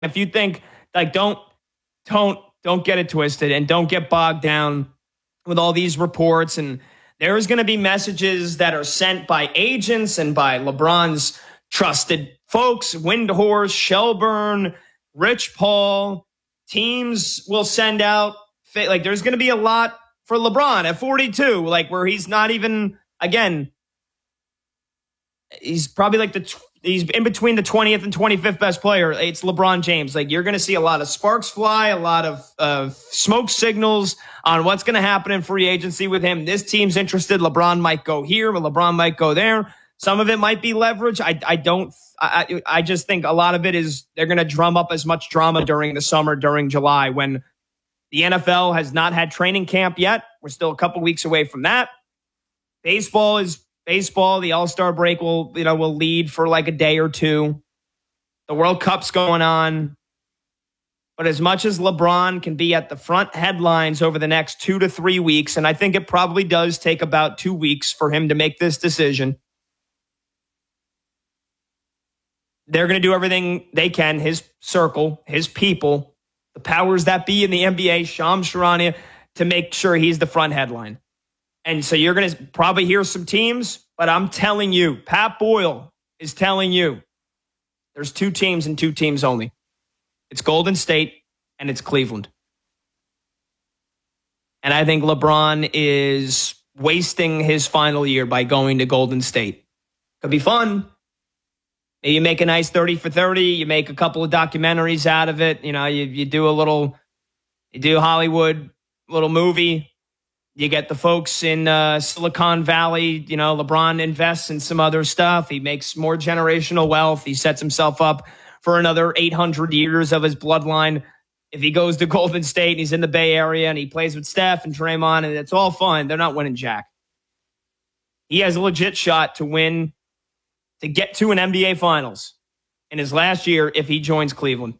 If you think, like, don't get it twisted and don't get bogged down with all these reports. And there's going to be messages that are sent by agents and by LeBron's trusted folks, Windhorst, Shelburne, Rich Paul. Teams will send out, like, there's going to be a lot for LeBron at 42, like, where he's not even, again, he's probably like he's in between the 20th and 25th best player. It's LeBron James. Like, you're going to see a lot of sparks fly, a lot of smoke signals on what's going to happen in free agency with him. This team's interested. LeBron might go here, but LeBron might go there. Some of it might be leverage. I just think a lot of it is they're going to drum up as much drama during the summer, during July, when the NFL has not had training camp yet. We're still a couple weeks away from that. Baseball is baseball. The All-Star break will lead for like a day or two. The World Cup's going on. But as much as LeBron can be at the front headlines over the next 2 to 3 weeks, and I think it probably does take about 2 weeks for him to make this decision, they're going to do everything they can, his circle, his people, the powers that be in the NBA, Shams Charania, to make sure he's the front headline. And so you're going to probably hear some teams, but I'm telling you, Pat Boyle is telling you, there's 2 teams and 2 teams only. It's Golden State and it's Cleveland. And I think LeBron is wasting his final year by going to Golden State. Could be fun. You make a nice 30 for 30. You make a couple of documentaries out of it. You do Hollywood, little movie. You get the folks in Silicon Valley. LeBron invests in some other stuff. He makes more generational wealth. He sets himself up for another 800 years of his bloodline. If he goes to Golden State and he's in the Bay Area and he plays with Steph and Draymond and it's all fun, they're not winning jack. He has a legit shot to win, to get to an NBA Finals in his last year if he joins Cleveland.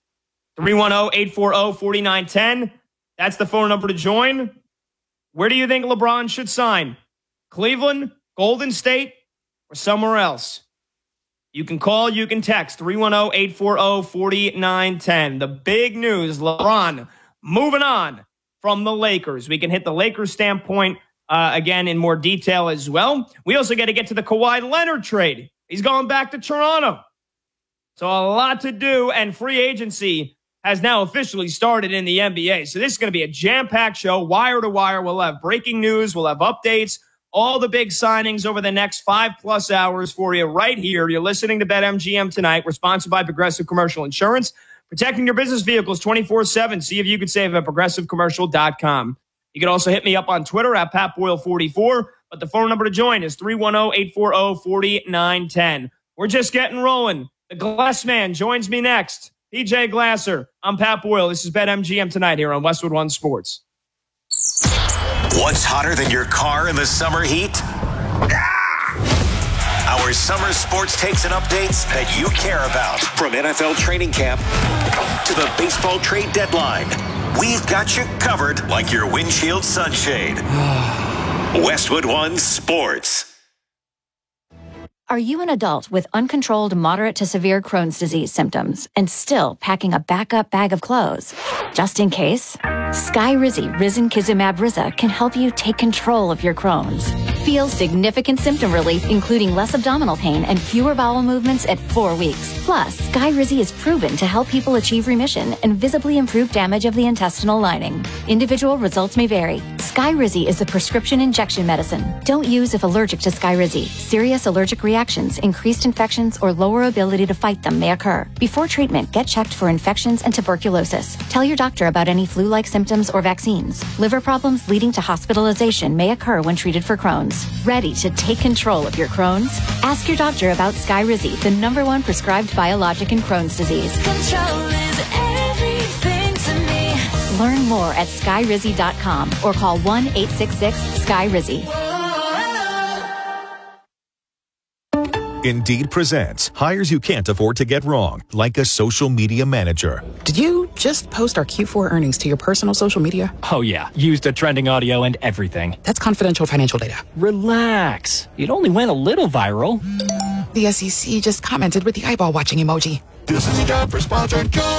310-840-4910. That's the phone number to join. Where do you think LeBron should sign? Cleveland, Golden State, or somewhere else? You can call, you can text 310-840-4910. The big news, LeBron moving on from the Lakers. We can hit the Lakers standpoint again in more detail as well. We also got to get to the Kawhi Leonard trade. He's going back to Toronto. So a lot to do, and free agency has now officially started in the NBA. So this is going to be a jam-packed show, wire to wire. We'll have breaking news. We'll have updates, all the big signings over the next 5+ hours for you right here. You're listening to BetMGM tonight. We're sponsored by Progressive Commercial Insurance, protecting your business vehicles 24/7. See if you can save at progressivecommercial.com. You can also hit me up on Twitter at PatBoyle44, but the phone number to join is 310-840-4910. We're just getting rolling. The Glass Man joins me next. PJ Glasser. I'm Pat Boyle. This is BetMGM tonight here on Westwood One Sports. What's hotter than your car in the summer heat? Our summer sports takes and updates that you care about. From NFL training camp to the baseball trade deadline, we've got you covered like your windshield sunshade. Westwood One Sports. Are you an adult with uncontrolled moderate to severe Crohn's disease symptoms and still packing a backup bag of clothes? Just in case, Skyrizi Risankizumab Riza can help you take control of your Crohn's. Feel significant symptom relief, including less abdominal pain and fewer bowel movements at 4 weeks. Plus, Skyrizi is proven to help people achieve remission and visibly improve damage of the intestinal lining. Individual results may vary. Skyrizi is a prescription injection medicine. Don't use if allergic to Skyrizi. Serious allergic reactions, increased infections, or lower ability to fight them may occur. Before treatment, get checked for infections and tuberculosis. Tell your doctor about any flu-like symptoms or vaccines. Liver problems leading to hospitalization may occur when treated for Crohn's. Ready to take control of your Crohn's? Ask your doctor about Skyrizi, the #1 prescribed biologic in Crohn's disease. Control is everything to me. Learn more at skyrizi.com or call 1-866-SKYRIZI. Indeed presents hires you can't afford to get wrong, like a social media manager. Did you just post our Q4 earnings to your personal social media? Oh yeah, used a trending audio and everything. That's confidential financial data. Relax. It only went a little viral. The SEC just commented with the eyeball watching emoji. This is the ad for sponsored